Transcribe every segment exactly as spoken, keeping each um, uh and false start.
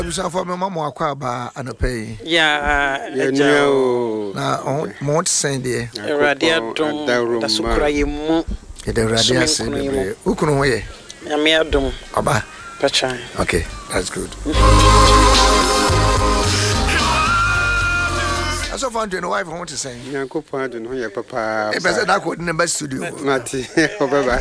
For my mama akwa anope. Yeah, yeah, na mo send there. Radio dom da sukra yemu. E de radio send. Ukunu ho ye. Ya me adom. Aba. Pachan. Okay, that's good. So found your wife want to say. Yanko padu no ye papa. E be say that in the studio. Mati. O baba.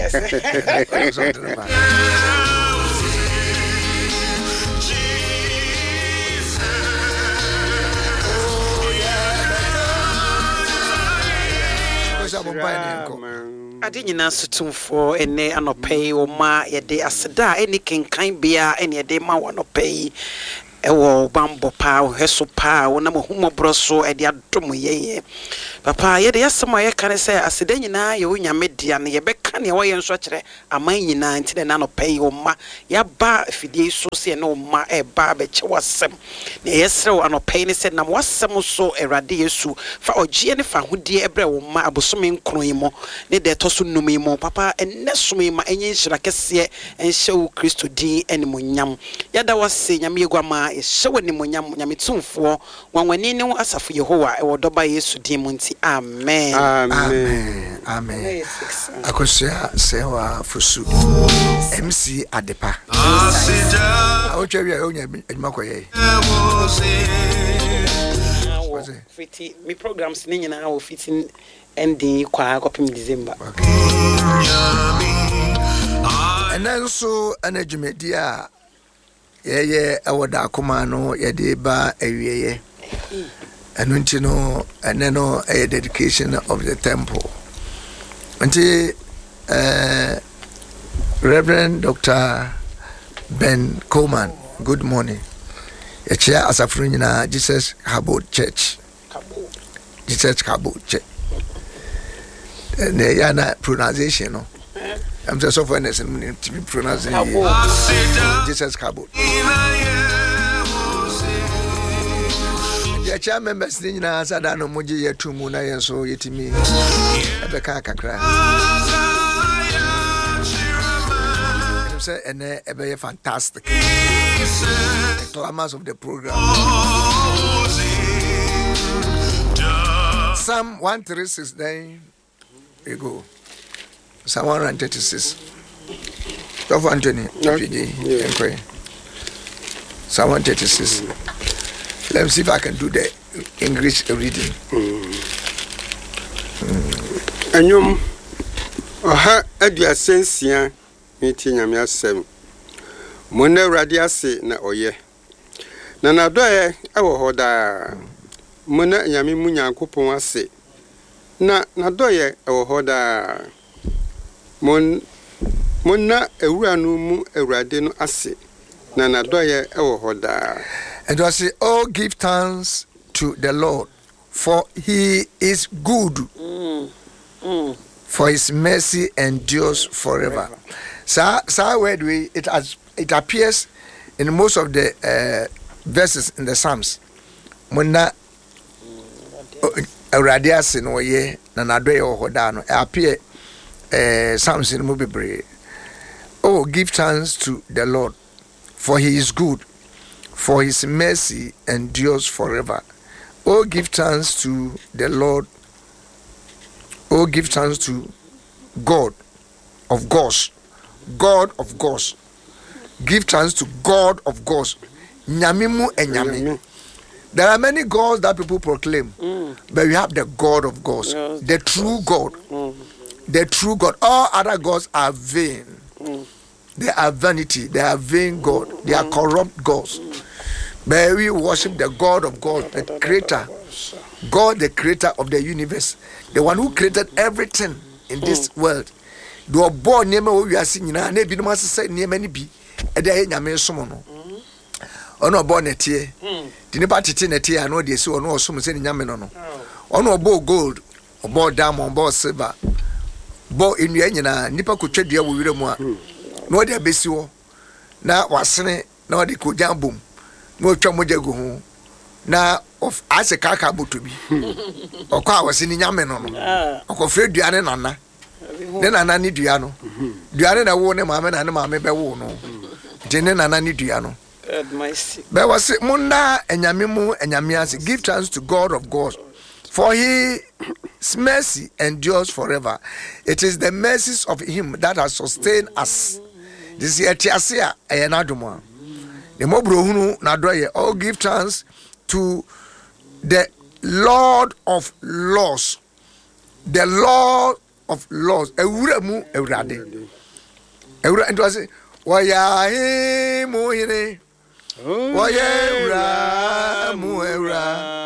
Ade nyina sotumfo ene anopai o ma yede aseda ene kenkan bia ene yede ma wanopai ewo bambo pa heso pa wona mo humobro so e de adom yeye papa ye de yasema ye kan se asede nyina ye onyame dia ne ye beka ne wo ye nso kire aman nyina ntine na no pay o ma ya ba fidie so se ne o ma e ba be che wasem ne yesre wo anopai ne se na wasem so erade yesu fa ogie ne fa hodie ebre wo ma abosome nkron yi mo ne de to so num yi mo papa enne som yi ma enye nhira kese enhye wo Kristo din ene mo nyam ya da wase nyame yegwa ma Shewe ni monyam nyametumfo wanwani ne asafo Yehowa e wodoba Yesu din mu nti amen amen amen akosia sewa fusu M C Adepa awotwa wi onya adwuma koye fiti mi programs ni nyina wo fiti ending kwa kopim December and then so an adwumadia yeah yeah awoda akoma no ye de ba awieye anu nti no ene no a dedication of the temple until uh, Reverend Doctor Ben Coleman, good morning. A chair as a friend in Jesus Habot Church. Jesus Habot Church. And they are not pronunciation. No? I'm just so funny to be pronouncing Jesus Habot. The chair members in Sadano Moji Yatumuna and so yet me at the Kakakra. And a very fantastic the clamors of the program. Psalm one thirty-six, then we go. Psalm one thirty-six. Of Anthony, yeah. Psalm one thirty-six. Let me see if I can do the English reading. And you, aha, Edia Sensia. Miti nyame asem mona awrade ase na oye na na doye ewo hoda mona nyame mu nyankopon ase na na doye ewo hoda mon mona ewura no mu awrade no ase na na doye ewo hoda. And I say, oh, give thanks to the Lord, for he is good, mm. Mm. for his mercy endures forever. So, so where do we, it has it appears in most of the uh, verses in the Psalms. Mona Radia Sinoye, Nanade or Hodano, appear uh, Psalms in Mubibre. Oh, give thanks to the Lord, for he is good, for his mercy endures forever. Oh, give thanks to the Lord. Oh, give thanks to God of gods. God of gods. Give thanks to God of gods. Nyamimu and Nyami. There are many gods that people proclaim, mm. but we have the God of gods, yes, the true God. Mm. The true God. All other gods are vain. Mm. They are vanity. They are vain God. They are corrupt gods. Mm. But we worship the God of gods, the creator. God, the creator of the universe. The one who created everything in this mm. world. Do born near me, we are singing, and they be no master say near many be a day in a mere summon. Oh, no, born a tear. Didn't party in a tear, I know they saw no summons in Yamano. Oh, no, bo gold, or bo diamond, bo silver. Bo in Yana, Nipper could trade you with them. No, they be so. Now, was saying, no, they could jam boom. No, Chamoja go home. Now, of as a cacabu to be. Or car was in Yamano. Or Fred Diana. Then I need Diano. Diana won a mamma and a mamma be won. Jenen and I need Diano. But was it Munda and Yamimu and Yamiasi? Give thanks to God of gods, for His mercy endures forever. It is the mercies of Him that has sustained us. This is Etiasia Ayanaduma. The Mobrohunu Nadoye. All give thanks to the Lord of Laws. The Lord of Laws. Ewuremu Ewurade. Ewura ento ase Waya mu hine. Waya ewura mu ewura.